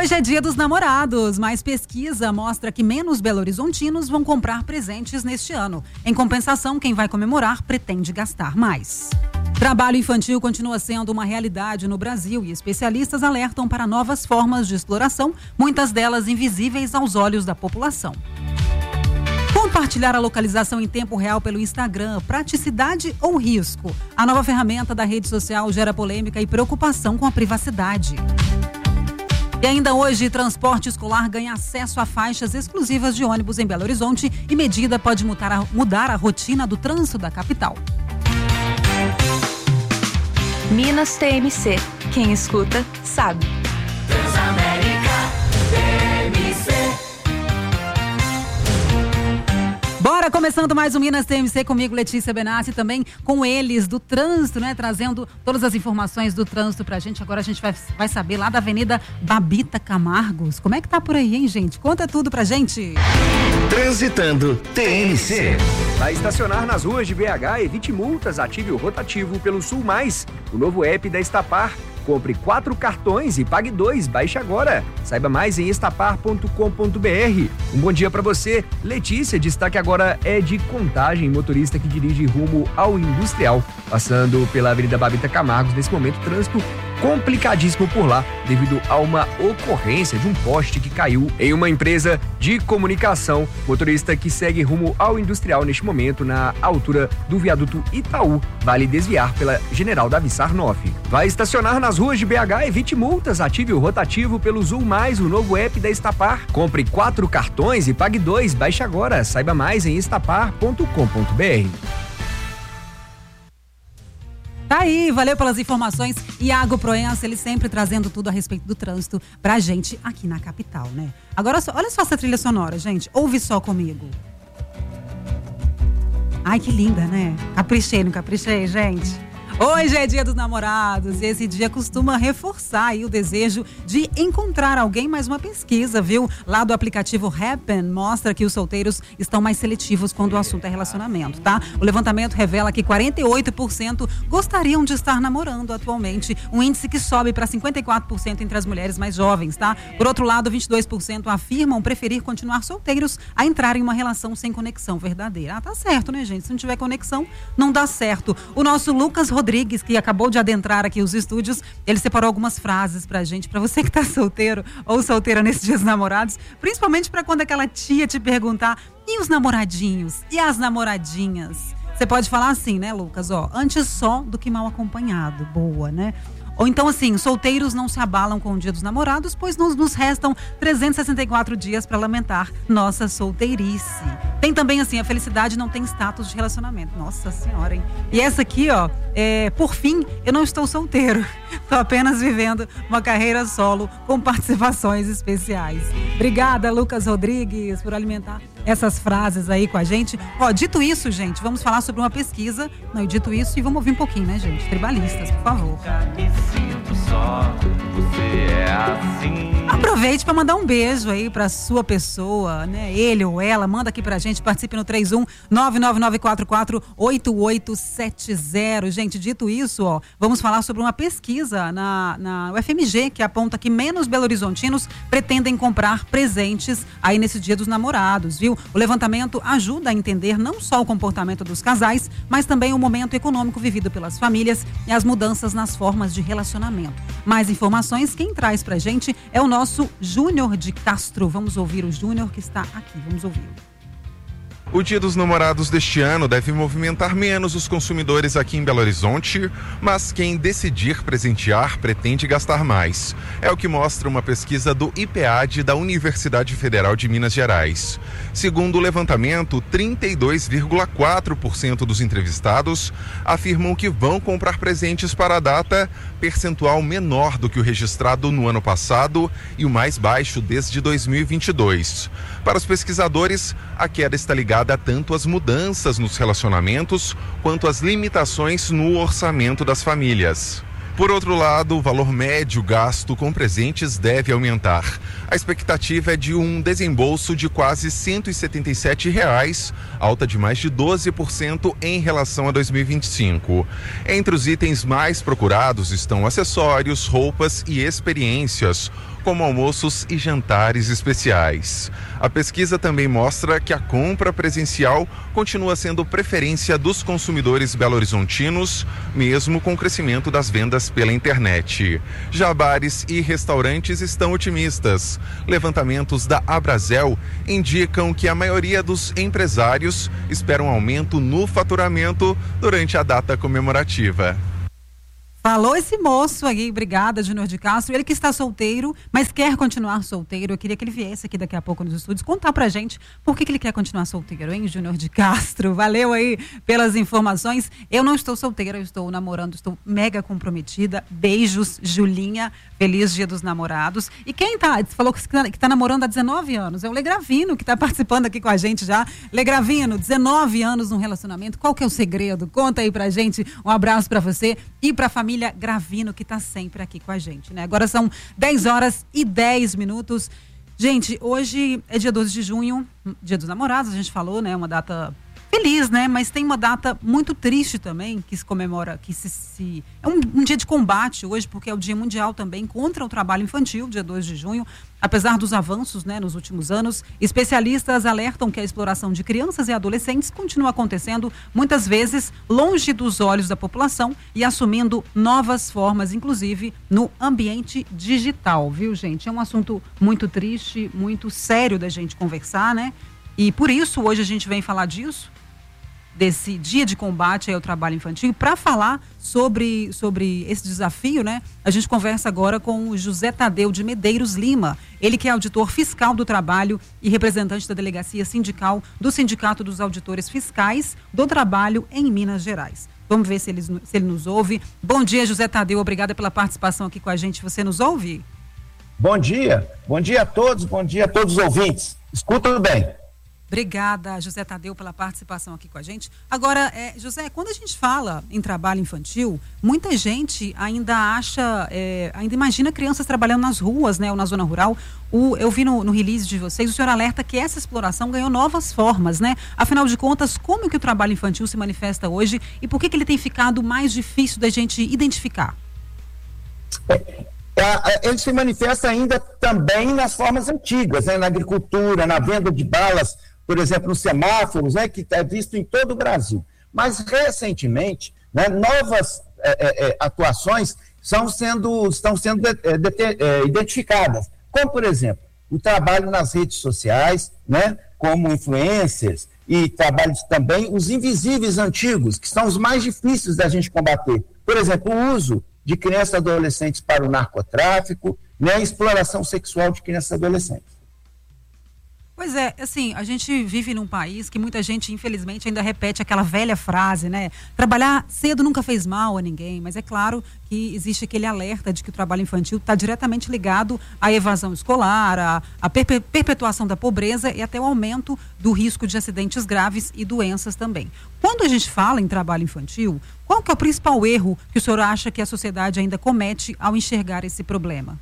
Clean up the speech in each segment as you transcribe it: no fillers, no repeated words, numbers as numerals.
Hoje é Dia dos Namorados, mas pesquisa mostra que menos belo-horizontinos vão comprar presentes neste ano. Em compensação, quem vai comemorar pretende gastar mais. Trabalho infantil continua sendo uma realidade no Brasil e especialistas alertam para novas formas de exploração, muitas delas invisíveis aos olhos da população. Compartilhar a localização em tempo real pelo Instagram, praticidade ou risco? A nova ferramenta da rede social gera polêmica e preocupação com a privacidade. E ainda hoje, transporte escolar ganha acesso a faixas exclusivas de ônibus em Belo Horizonte e medida pode mudar a rotina do trânsito da capital. Minas TMC. Quem escuta, sabe. Transamérica TMC. Bora, começando mais um Minas TMC comigo, Letícia Benassi, também com eles do trânsito, né? Trazendo todas as informações do trânsito pra gente. Agora a gente vai saber lá da Avenida Babita Camargos. Como é que tá por aí, hein, gente? Conta tudo pra gente. Transitando TMC. Vai estacionar nas ruas de BH, evite multas, ative o rotativo pelo Sul Mais, o novo app da Estapar. Compre 4 cartões e pague 2. Baixe agora. Saiba mais em estapar.com.br. Um bom dia para você. Letícia, destaque agora é de Contagem, motorista que dirige rumo ao Industrial, passando pela Avenida Babita Camargos. Nesse momento, trânsito complicadíssimo por lá, devido a uma ocorrência de um poste que caiu em uma empresa de comunicação. Motorista que segue rumo ao Industrial neste momento, na altura do viaduto Itaú, vale desviar pela General Davi Sarnoff. Vai estacionar nas ruas de BH, evite multas, ative o rotativo pelo Zul Mais, o novo app da Estapar. Compre 4 cartões e pague 2. Baixe agora. Saiba mais em estapar.com.br. Tá aí, valeu pelas informações. Iago Proença, ele sempre trazendo tudo a respeito do trânsito pra gente aqui na capital, né? Agora, olha só essa trilha sonora, gente. Ouve só comigo. Ai, que linda, né? Caprichei, não caprichei, gente? Hoje é Dia dos Namorados e esse dia costuma reforçar aí o desejo de encontrar alguém, mais uma pesquisa, viu? Lá do aplicativo Happn mostra que os solteiros estão mais seletivos quando o assunto é relacionamento, tá? O levantamento revela que 48% gostariam de estar namorando atualmente, um índice que sobe para 54% entre as mulheres mais jovens, tá? Por outro lado, 22% afirmam preferir continuar solteiros a entrar em uma relação sem conexão verdadeira. Ah, tá certo, né, gente? Se não tiver conexão, não dá certo. O nosso Lucas Rodrigues, que acabou de adentrar aqui os estúdios, ele separou algumas frases pra gente, pra você que tá solteiro ou solteira nesses dias namorados, principalmente pra quando aquela tia te perguntar, e os namoradinhos? E as namoradinhas? Você pode falar assim, né, Lucas? Ó, antes só do que mal acompanhado. Boa, né? Ou então assim, solteiros não se abalam com o Dia dos Namorados, pois nos restam 364 dias para lamentar nossa solteirice. Tem também assim, a felicidade não tem status de relacionamento. Nossa senhora, hein? E essa aqui, ó, por fim, eu não estou solteiro. Estou apenas vivendo uma carreira solo com participações especiais. Obrigada, Lucas Rodrigues, por alimentar essas frases aí com a gente. Ó, dito isso, gente, vamos falar sobre uma pesquisa. Não, e dito isso, e vamos ouvir um pouquinho, né, gente? Tribalistas, por favor. Aproveite para mandar um beijo aí para sua pessoa, né? Ele ou ela, manda aqui pra gente, participe no 31-99944-8870. Gente, dito isso, ó, vamos falar sobre uma pesquisa na UFMG que aponta que menos belo-horizontinos pretendem comprar presentes aí nesse Dia dos Namorados, viu? O levantamento ajuda a entender não só o comportamento dos casais, mas também o momento econômico vivido pelas famílias e as mudanças nas formas de relacionamento. Mais informações, quem traz pra gente é o nosso Júnior de Castro. Vamos ouvir o Júnior que está aqui, vamos ouvir. O Dia dos Namorados deste ano deve movimentar menos os consumidores aqui em Belo Horizonte, mas quem decidir presentear pretende gastar mais. É o que mostra uma pesquisa do IPEAD da Universidade Federal de Minas Gerais. Segundo o levantamento, 32,4% dos entrevistados afirmam que vão comprar presentes para a data, percentual menor do que o registrado no ano passado e o mais baixo desde 2022. Para os pesquisadores, a queda está ligada tanto às mudanças nos relacionamentos quanto às limitações no orçamento das famílias. Por outro lado, o valor médio gasto com presentes deve aumentar. A expectativa é de um desembolso de quase R$ 177, alta de mais de 12% em relação a 2025. Entre os itens mais procurados estão acessórios, roupas e experiências, como almoços e jantares especiais. A pesquisa também mostra que a compra presencial continua sendo preferência dos consumidores belo-horizontinos, mesmo com o crescimento das vendas pela internet. Já bares e restaurantes estão otimistas. Levantamentos da Abrazel indicam que a maioria dos empresários esperam um aumento no faturamento durante a data comemorativa. Falou esse moço aí, obrigada, Júnior de Castro. Ele que está solteiro, mas quer continuar solteiro. Eu queria que ele viesse aqui daqui a pouco nos estúdios contar pra gente por que ele quer continuar solteiro, hein, Júnior de Castro? Valeu aí pelas informações. Eu não estou solteira, eu estou namorando, estou mega comprometida. Beijos, Julinha. Feliz Dia dos Namorados. E quem falou que tá namorando há 19 anos, é o Legravino, que está participando aqui com a gente já. Legravino, 19 anos num relacionamento. Qual que é o segredo? Conta aí pra gente. Um abraço pra você e pra família Gravino, que tá sempre aqui com a gente, né? Agora são 10h10. Gente, hoje é dia 12 de junho, Dia dos Namorados, a gente falou, né? Uma data feliz, né? Mas tem uma data muito triste também, que se comemora, é um dia de combate hoje, porque é o Dia Mundial também contra o trabalho infantil, dia 2 de junho. Apesar dos avanços, né, nos últimos anos, especialistas alertam que a exploração de crianças e adolescentes continua acontecendo, muitas vezes, longe dos olhos da população e assumindo novas formas, inclusive no ambiente digital, viu, gente? É um assunto muito triste, muito sério da gente conversar, né? E por isso, hoje a gente vem falar disso, desse dia de combate ao trabalho infantil. Para falar sobre esse desafio, né? A gente conversa agora com o José Tadeu de Medeiros Lima. Ele que é auditor fiscal do trabalho e representante da delegacia sindical do Sindicato dos Auditores Fiscais do Trabalho em Minas Gerais. Vamos ver se ele nos ouve. Bom dia, José Tadeu. Obrigada pela participação aqui com a gente. Você nos ouve? Bom dia a todos, bom dia a todos os ouvintes. Escutam bem. Obrigada, José Tadeu, pela participação aqui com a gente. Agora, José, quando a gente fala em trabalho infantil, muita gente ainda ainda imagina crianças trabalhando nas ruas, né, ou na zona rural. Eu vi no release de vocês, o senhor alerta que essa exploração ganhou novas formas, né? Afinal de contas, como que o trabalho infantil se manifesta hoje e por que ele tem ficado mais difícil da gente identificar? Ele se manifesta ainda também nas formas antigas, né? Na agricultura, na venda de balas, por exemplo, nos semáforos, né, que é visto em todo o Brasil. Mas, recentemente, né, novas atuações estão sendo identificadas, como, por exemplo, o trabalho nas redes sociais, né, como influencers, e trabalhos também os invisíveis antigos, que são os mais difíceis da gente combater. Por exemplo, o uso de crianças e adolescentes para o narcotráfico, né, a exploração sexual de crianças e adolescentes. Pois é, assim, a gente vive num país que muita gente, infelizmente, ainda repete aquela velha frase, né? Trabalhar cedo nunca fez mal a ninguém, mas é claro que existe aquele alerta de que o trabalho infantil está diretamente ligado à evasão escolar, à perpetuação da pobreza e até o aumento do risco de acidentes graves e doenças também. Quando a gente fala em trabalho infantil, qual que é o principal erro que o senhor acha que a sociedade ainda comete ao enxergar esse problema?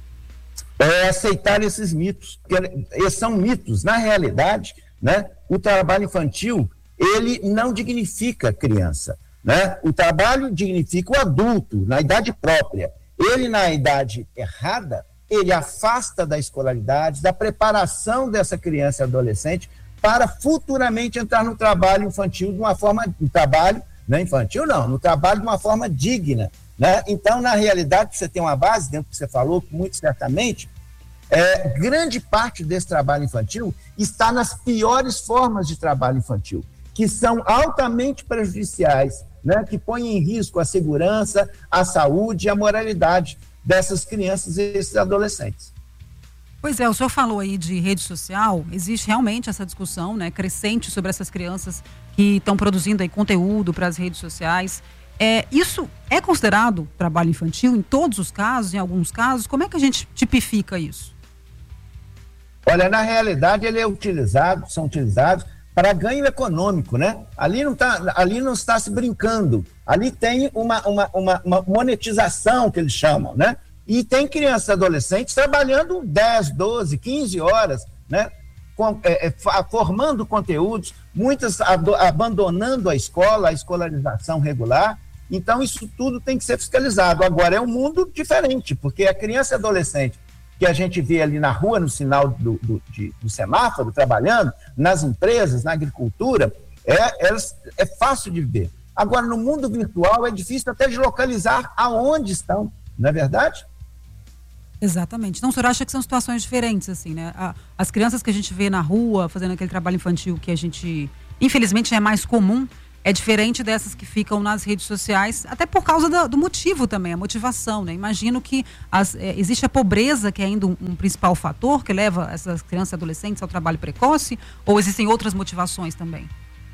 Aceitar esses mitos, porque eles são mitos. Na realidade, né, o trabalho infantil, ele não dignifica a criança, né? O trabalho dignifica o adulto, na idade própria. Ele, na idade errada, ele afasta da escolaridade, da preparação dessa criança e adolescente para futuramente entrar no trabalho infantil de uma forma, no trabalho, não infantil não, no trabalho de uma forma digna, né? Então, na realidade, você tem uma base, dentro do que você falou, muito certamente, grande parte desse trabalho infantil está nas piores formas de trabalho infantil, que são altamente prejudiciais, né? Que põem em risco a segurança, a saúde e a moralidade dessas crianças e esses adolescentes. Pois é, o senhor falou aí de rede social, existe realmente essa discussão, né, crescente sobre essas crianças que estão produzindo aí conteúdo para as redes sociais. Isso é considerado trabalho infantil em todos os casos, em alguns casos? Como é que a gente tipifica isso? Olha, na realidade, são utilizados para ganho econômico, né? Ali não está se brincando, ali tem uma monetização, que eles chamam, né? E tem crianças e adolescentes trabalhando 10, 12, 15 horas, né? Formando conteúdos, muitas abandonando a escola, a escolarização regular. Então, isso tudo tem que ser fiscalizado. Agora, é um mundo diferente, porque a criança e adolescente que a gente vê ali na rua, no sinal do semáforo, trabalhando, nas empresas, na agricultura, é fácil de ver. Agora, no mundo virtual, é difícil até de localizar aonde estão, não é verdade? Exatamente. Então, o senhor acha que são situações diferentes, assim, né? As crianças que a gente vê na rua, fazendo aquele trabalho infantil que a gente, infelizmente, é mais comum, é diferente dessas que ficam nas redes sociais, até por causa do motivo também, a motivação, né? Imagino que existe a pobreza, que é ainda um principal fator que leva essas crianças e adolescentes ao trabalho precoce, ou existem outras motivações também?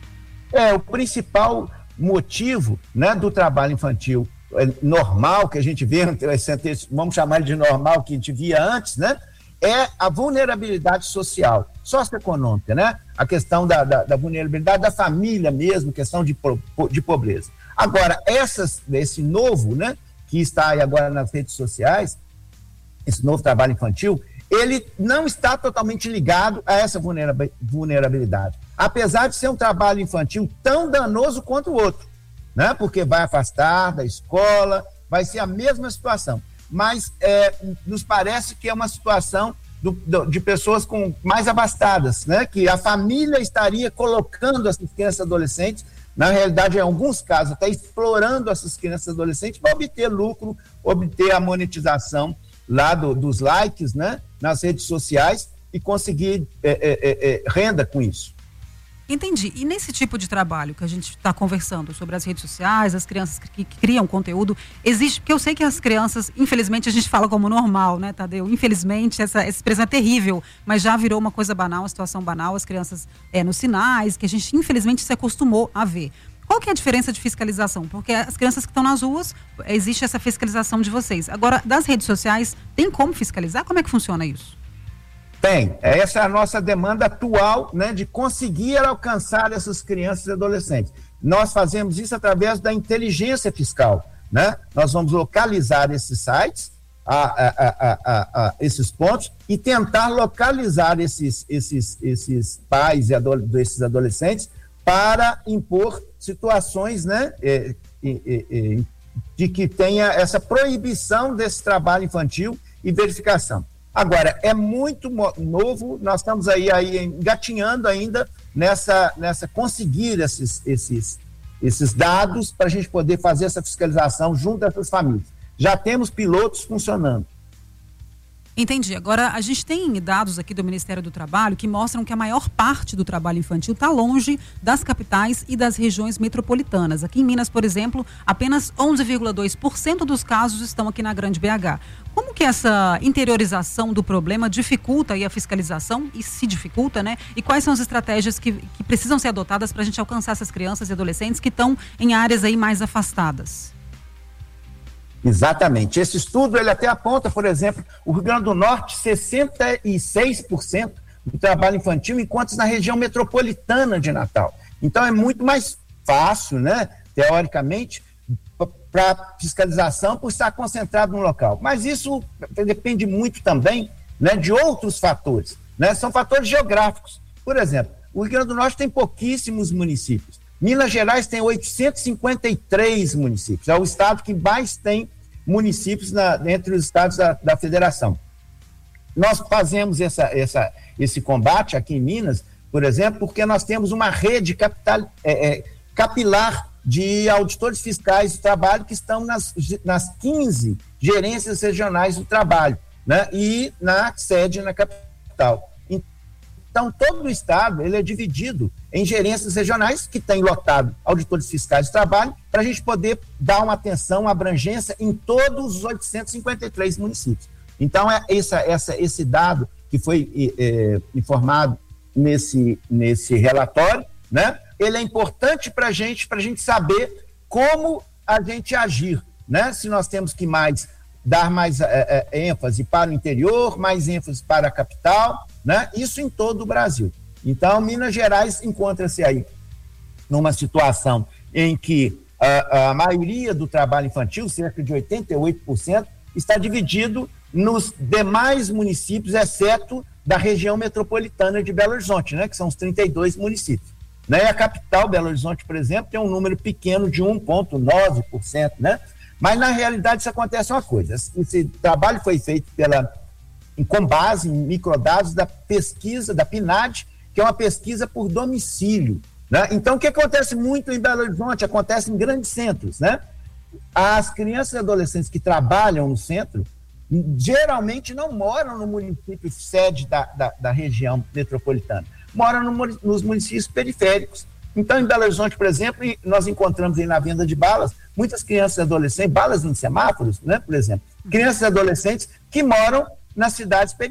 O principal motivo, né, do trabalho infantil normal, que a gente vê, vamos chamar de normal, que a gente via antes, né? É a vulnerabilidade social, socioeconômica, né? A questão da vulnerabilidade da família mesmo, questão de pobreza. Agora, esse novo, né, que está aí agora nas redes sociais, esse novo trabalho infantil, ele não está totalmente ligado a essa vulnerabilidade. Apesar de ser um trabalho infantil tão danoso quanto o outro, né? Porque vai afastar da escola, vai ser a mesma situação. Mas nos parece que é uma situação de pessoas mais abastadas, né? Que a família estaria colocando essas crianças e adolescentes, na realidade, em alguns casos, até explorando essas crianças e adolescentes para obter lucro, obter a monetização lá dos likes, né? Nas redes sociais e conseguir renda com isso. Entendi. E nesse tipo de trabalho que a gente está conversando sobre as redes sociais, as crianças que criam conteúdo, existe, porque eu sei que as crianças, infelizmente a gente fala como normal, né, Tadeu? Infelizmente essa expressão é terrível, mas já virou uma coisa banal, uma situação banal, as crianças nos sinais, que a gente infelizmente se acostumou a ver. Qual que é a diferença de fiscalização? Porque as crianças que estão nas ruas, existe essa fiscalização de vocês. Agora, das redes sociais, tem como fiscalizar? Como é que funciona isso? Tem. Essa é a nossa demanda atual, né, de conseguir alcançar essas crianças e adolescentes. Nós fazemos isso através da inteligência fiscal, né? Nós vamos localizar esses sites, esses pontos, e tentar localizar esses pais e desses adolescentes para impor situações, né, de que tenha essa proibição desse trabalho infantil e verificação. Agora, é muito novo, nós estamos aí engatinhando ainda nessa conseguir esses dados para a gente poder fazer essa fiscalização junto a essas famílias. Já temos pilotos funcionando. Entendi. Agora, a gente tem dados aqui do Ministério do Trabalho que mostram que a maior parte do trabalho infantil está longe das capitais e das regiões metropolitanas. Aqui em Minas, por exemplo, apenas 11,2% dos casos estão aqui na Grande BH. Como que essa interiorização do problema dificulta aí a fiscalização, e se dificulta, né? E quais são as estratégias que precisam ser adotadas para a gente alcançar essas crianças e adolescentes que estão em áreas aí mais afastadas? Exatamente. Esse estudo, ele até aponta, por exemplo, o Rio Grande do Norte, 66% do trabalho infantil, enquanto na região metropolitana de Natal. Então, é muito mais fácil, né, teoricamente, para fiscalização por estar concentrado no local. Mas isso depende muito também, né, de outros fatores, né? São fatores geográficos. Por exemplo, o Rio Grande do Norte tem pouquíssimos municípios. Minas Gerais tem 853 municípios. É o estado que mais tem municípios entre os estados da federação. Nós fazemos esse combate aqui em Minas, por exemplo, porque nós temos uma rede capilar de auditores fiscais do trabalho que estão nas 15 gerências regionais do trabalho, né? E na sede na capital. Então, todo o estado ele é dividido em gerências regionais que têm lotado auditores fiscais de trabalho para a gente poder dar uma atenção, uma abrangência em todos os 853 municípios. Então, esse dado que foi informado nesse relatório, né? Ele é importante para a gente saber como a gente agir, né? Se nós temos que dar mais ênfase para o interior, mais ênfase para a capital, né? Isso em todo o Brasil. Então, Minas Gerais encontra-se aí numa situação em que a maioria do trabalho infantil, cerca de 88%, está dividido nos demais municípios, exceto da região metropolitana de Belo Horizonte, né? Que são os 32 municípios. Né? A capital, Belo Horizonte, por exemplo, tem um número pequeno de 1,9%, né? Mas, na realidade, isso acontece uma coisa. Esse trabalho foi feito com base em microdados da pesquisa, da PNAD, que é uma pesquisa por domicílio, né? Então, o que acontece muito em Belo Horizonte? Acontece em grandes centros, né? As crianças e adolescentes que trabalham no centro geralmente não moram no município sede da região metropolitana, moram nos municípios periféricos. Então, em Belo Horizonte, por exemplo, nós encontramos aí na venda de balas, muitas crianças e adolescentes, balas em semáforos, né, por exemplo, crianças e adolescentes que moram nas cidades periféricas.